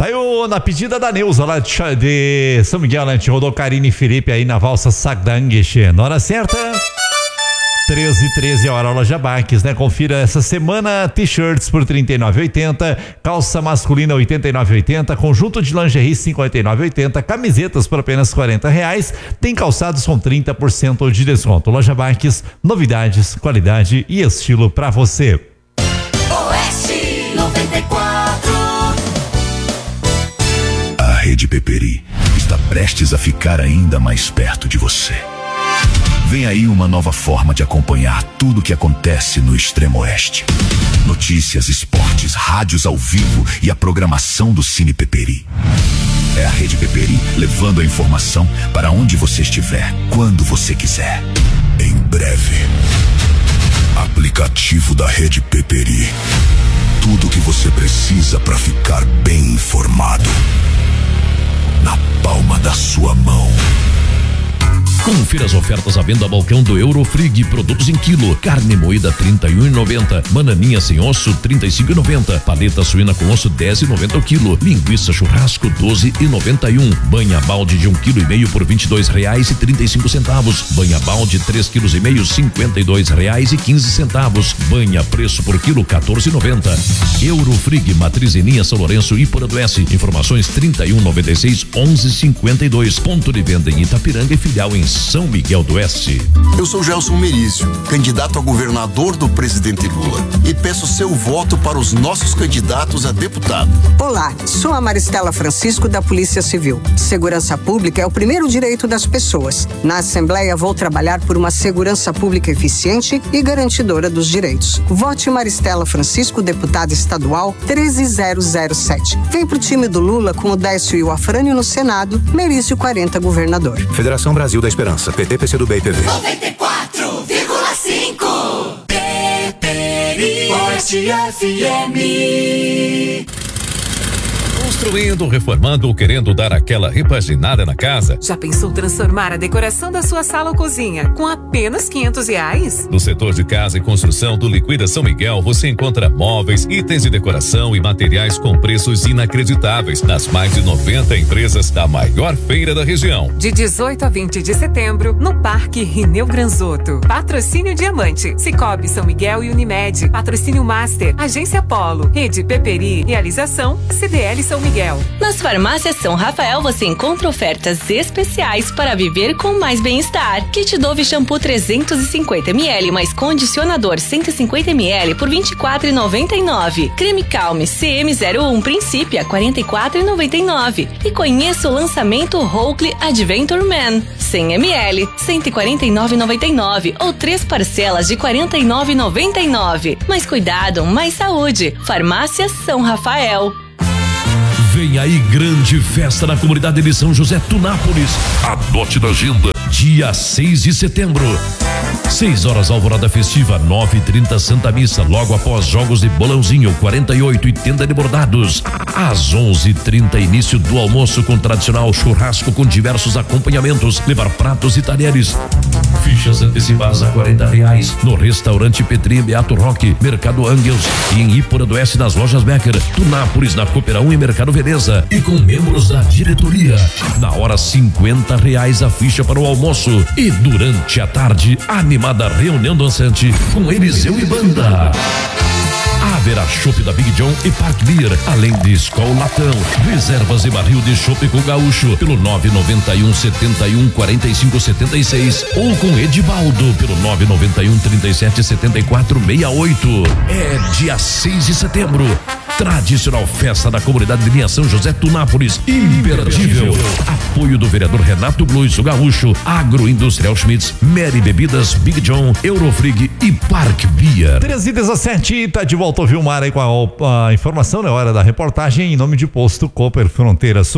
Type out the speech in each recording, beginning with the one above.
Tá aí na pedida da Neuza lá de São Miguel, né? Rodou Karine e Felipe aí na valsa Sagdangueche. Na hora certa, 13h13, hora loja Baques, né? Confira essa semana t-shirts por R$ 39,80, calça masculina R$ 89,80, conjunto de lingerie R$ 59,80, camisetas por apenas R$ 40. Tem calçados com 30% de desconto. Loja Baques, novidades, qualidade e estilo pra você. Oeste 94. A Rede Peperi está prestes a ficar ainda mais perto de você. Vem aí uma nova forma de acompanhar tudo o que acontece no Extremo Oeste. Notícias, esportes, rádios ao vivo e a programação do Cine Peperi. É a Rede Peperi levando a informação para onde você estiver, quando você quiser. Em breve. Aplicativo da Rede Peperi. Tudo o que você precisa para ficar bem informado. Na palma da sua mão. Confira as ofertas à venda balcão do Eurofrig, produtos em quilo, carne moída R$ 31,90, bananinha sem osso R$ 35,90, paleta suína com osso R$ 10,90 o quilo, linguiça churrasco R$ 12,91, banha balde de 1,5 kg por R$ 22,35, banha balde 3,5 kg R$ 52,15, banha preço por quilo R$ 14,90. Eurofrig, matriz em linha São Lourenço e Porto Oeste, informações 3196-1152, ponto de venda em Itapiranga e filial em São Miguel do Oeste. Eu sou Gelson Merício, candidato a governador do presidente Lula, e peço seu voto para os nossos candidatos a deputado. Olá, sou a Maristela Francisco da Polícia Civil. Segurança pública é o primeiro direito das pessoas. Na Assembleia vou trabalhar por uma segurança pública eficiente e garantidora dos direitos. Vote Maristela Francisco, deputada estadual 13007. Vem pro time do Lula com o Décio e o Afrânio no Senado, Merício 40 governador. Federação Brasil da Esperança, PT, PCdoB e PV. 94,5 Peperi Oeste FM. Construindo, reformando ou querendo dar aquela repaginada na casa? Já pensou transformar a decoração da sua sala ou cozinha com apenas R$500? No setor de casa e construção do Liquida São Miguel, você encontra móveis, itens de decoração e materiais com preços inacreditáveis nas mais de 90 empresas da maior feira da região. De 18 a 20 de setembro, no Parque Rineu Granzotto. Patrocínio Diamante, Cicobi São Miguel e Unimed. Patrocínio Master, Agência Polo, Rede Peperi, Realização CDL São Miguel. Nas farmácias São Rafael você encontra ofertas especiais para viver com mais bem-estar. Kit Dove shampoo 350 ml mais condicionador 150 ml por R$ 24,99. Creme Calme CM01 Principia R$ 44,99. E conheça o lançamento Oakley Adventure Man 100 ml R$ 149,99 ou 3 parcelas de R$ 49,99. Mais cuidado, mais saúde. Farmácia São Rafael. Vem aí grande festa na comunidade de São José Tunápolis. Anote na agenda, dia 6 de setembro. 6 horas alvorada festiva, 9h30 Santa Missa, logo após jogos de bolãozinho 48 e tenda de bordados. Às 11h30 início do almoço com tradicional churrasco com diversos acompanhamentos, levar pratos e talheres. Fichas antecipadas a R$40 no restaurante Petri Beato Roque, Mercado Angels e em Ípora do Oeste nas lojas Becker, Tunápolis na Cooperão e Mercado Veneza e com membros da diretoria. Na hora R$50 a ficha para o almoço e durante a tarde animada reunião dançante com Eliseu e banda. Haverá chopp da Big John e Park Beer, além de Skol Latão, reservas e barril de chopp com gaúcho pelo 991 71 45 76 ou com Edivaldo pelo 991 37 74 68. É dia 6 de setembro. Tradicional festa da comunidade de linha São José Tunápolis, imperdível. Apoio do vereador Renato Blues, o Gaúcho, Agroindustrial Schmitz, Mary Bebidas, Big John, Eurofrig e Park Beer. 13h17, tá de volta o Vilmar aí com a informação na hora da reportagem em nome de Posto Cooper Fronteira Sul.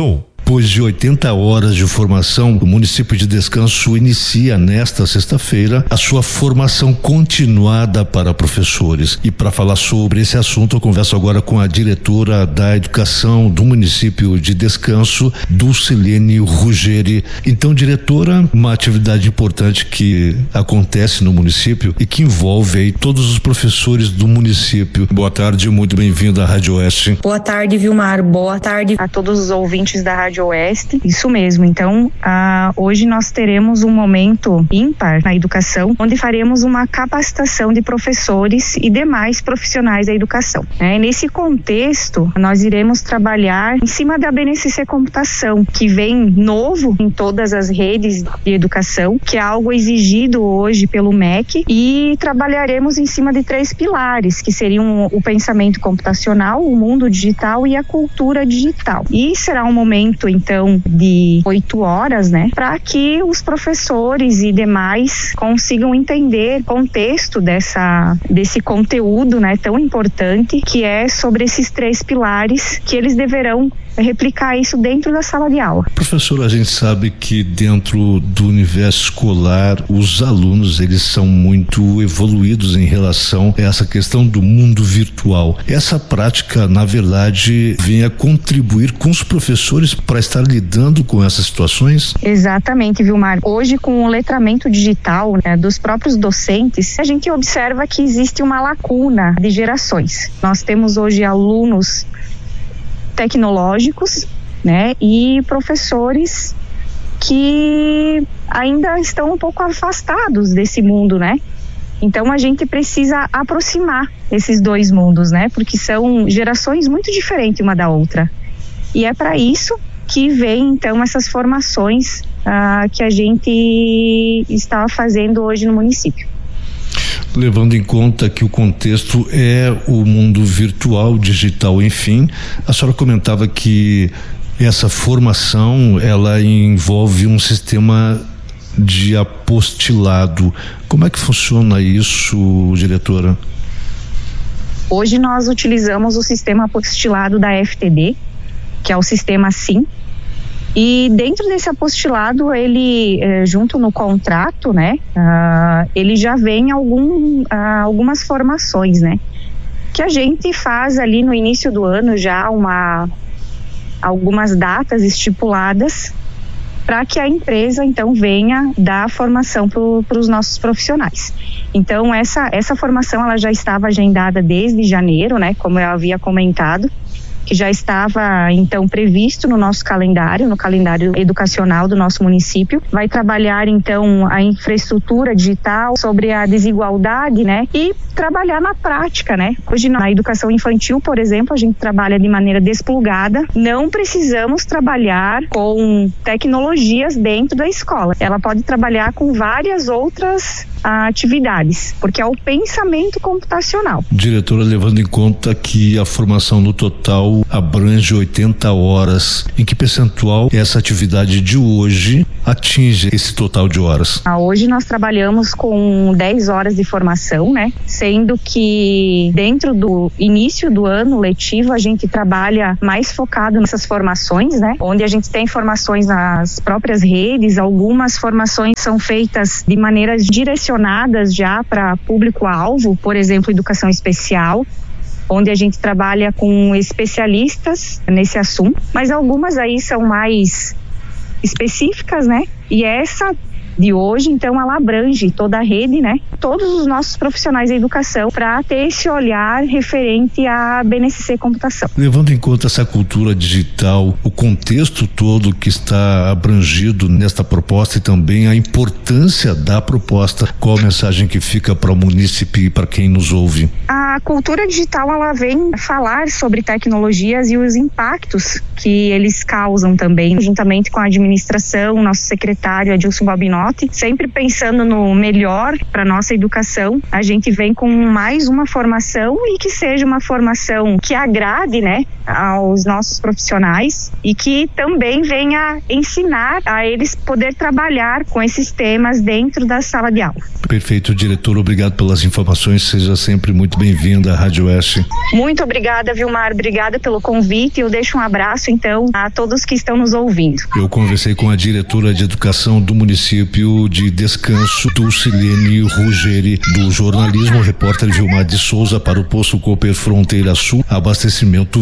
Depois de 80 horas de formação, o município de Descanso inicia nesta sexta-feira a sua formação continuada para professores. E para falar sobre esse assunto, eu converso agora com a diretora da Educação do município de Descanso, Dulcilene Ruggeri. Então, diretora, uma atividade importante que acontece no município e que envolve aí todos os professores do município. Boa tarde, muito bem-vindo à Rádio Oeste. Boa tarde, Vilmar. Boa tarde a todos os ouvintes da Rádio Oeste. Isso mesmo. Então, hoje nós teremos um momento ímpar na educação, onde faremos uma capacitação de professores e demais profissionais da educação. Nesse contexto, nós iremos trabalhar em cima da BNCC Computação, que vem novo em todas as redes de educação, que é algo exigido hoje pelo MEC, e trabalharemos em cima de 3 pilares, que seriam o pensamento computacional, o mundo digital e a cultura digital. E será um momento, então, de 8 horas, para que os professores e demais consigam entender o contexto desse conteúdo, tão importante, que é sobre esses 3 pilares, que eles deverão replicar isso dentro da sala de aula. Professor, a gente sabe que dentro do universo escolar, os alunos, eles são muito evoluídos em relação a essa questão do mundo virtual. Essa prática, na verdade, vem a contribuir com os professores para estar lidando com essas situações? Exatamente, Vilmar. Hoje, com o letramento digital dos próprios docentes, a gente observa que existe uma lacuna de gerações. Nós temos hoje alunos tecnológicos, e professores que ainda estão um pouco afastados desse mundo, Então a gente precisa aproximar esses 2 mundos, porque são gerações muito diferentes uma da outra. E é para isso que vem então essas formações que a gente está fazendo hoje no município. Levando em conta que o contexto é o mundo virtual, digital, enfim, a senhora comentava que essa formação, ela envolve um sistema de apostilado. Como é que funciona isso, diretora? Hoje nós utilizamos o sistema apostilado da FTD, que é o sistema SIM. E dentro desse apostilado, ele, junto no contrato, ele já vem algumas formações, que a gente faz ali no início do ano já algumas datas estipuladas para que a empresa, então, venha dar formação para os nossos profissionais. Então, essa formação, ela já estava agendada desde janeiro, como eu havia comentado, que já estava, então, previsto no nosso calendário, no calendário educacional do nosso município. Vai trabalhar, então, a infraestrutura digital, sobre a desigualdade, e trabalhar na prática, Hoje, na educação infantil, por exemplo, a gente trabalha de maneira desplugada. Não precisamos trabalhar com tecnologias dentro da escola. Ela pode trabalhar com várias outras atividades, porque é o pensamento computacional. Diretora, levando em conta que a formação no total abrange 80 horas, em que percentual essa atividade de hoje atinge esse total de horas? Hoje nós trabalhamos com 10 horas de formação, sendo que dentro do início do ano letivo a gente trabalha mais focado nessas formações, onde a gente tem formações nas próprias redes, algumas formações são feitas de maneiras direcionadas já para público-alvo, por exemplo, educação especial, onde a gente trabalha com especialistas nesse assunto, mas algumas aí são mais específicas, E essa de hoje, então, ela abrange toda a rede, Todos os nossos profissionais da educação, para ter esse olhar referente à BNCC Computação. Levando em conta essa cultura digital, o contexto todo que está abrangido nesta proposta e também a importância da proposta, qual a mensagem que fica para o município e para quem nos ouve? A cultura digital, ela vem falar sobre tecnologias e os impactos que eles causam também, juntamente com a administração, nosso secretário Adilson Balbinó, note, sempre pensando no melhor para nossa educação. A gente vem com mais uma formação e que seja uma formação que agrade, né, aos nossos profissionais e que também venha ensinar a eles poder trabalhar com esses temas dentro da sala de aula. Perfeito, diretor, obrigado pelas informações, seja sempre muito bem-vinda à Rádio Oeste. Muito obrigada, Vilmar, obrigada pelo convite. Eu deixo um abraço então a todos que estão nos ouvindo. Eu conversei com a diretora de educação do município de Descanso, Dulcilene Ruggeri, do jornalismo, repórter Vilmar de Souza, para o posto Cooper Fronteira Sul, abastecimento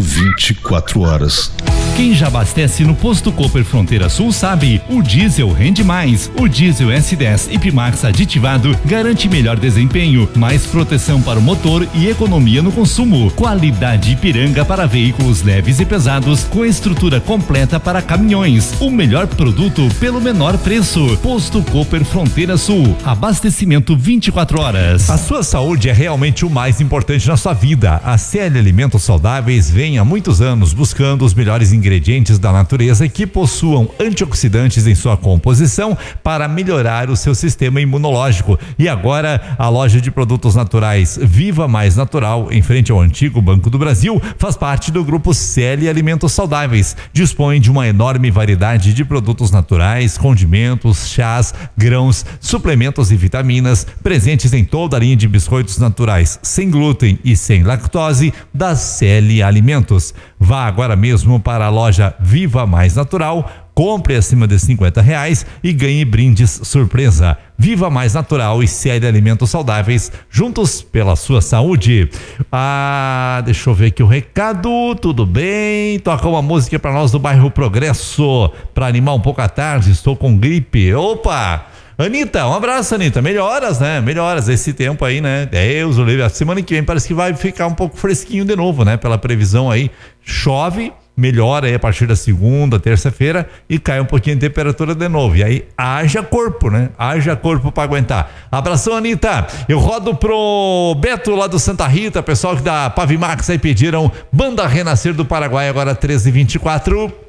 24 horas. Quem já abastece no posto Cooper Fronteira Sul sabe, o diesel rende mais. O diesel S10 Ipimax aditivado garante melhor desempenho, mais proteção para o motor e economia no consumo. Qualidade Ipiranga para veículos leves e pesados, com estrutura completa para caminhões. O melhor produto pelo menor preço. Posto Cooper Fronteira Sul, abastecimento 24 horas. A sua saúde é realmente o mais importante na sua vida. A CL Alimentos Saudáveis vem há muitos anos buscando os melhores ingredientes da natureza que possuam antioxidantes em sua composição para melhorar o seu sistema imunológico. E agora a loja de produtos naturais Viva Mais Natural, em frente ao antigo Banco do Brasil, faz parte do grupo CL Alimentos Saudáveis. Dispõe de uma enorme variedade de produtos naturais, condimentos, chás, grãos, suplementos e vitaminas, presentes em toda a linha de biscoitos naturais sem glúten e sem lactose da CL Alimentos. Vá agora mesmo para a loja Viva Mais Natural, compre acima de R$50 e ganhe brindes surpresa. Viva Mais Natural e CL Alimentos Saudáveis, juntos pela sua saúde. Deixa eu ver aqui o recado, tudo bem? Toca uma música para nós do bairro Progresso, para animar um pouco a tarde, estou com gripe. Opa! Anitta, um abraço, Anitta. Melhoras, né? Melhoras esse tempo aí, né? Deus o livre. A semana que vem parece que vai ficar um pouco fresquinho de novo, né? Pela previsão aí. Chove, melhora aí a partir da segunda, terça-feira e cai um pouquinho de temperatura de novo. E aí haja corpo, né? Haja corpo pra aguentar. Abração, Anitta. Eu rodo pro Beto lá do Santa Rita, pessoal que da Pavimax aí pediram Banda Renascer do Paraguai, agora 13h24.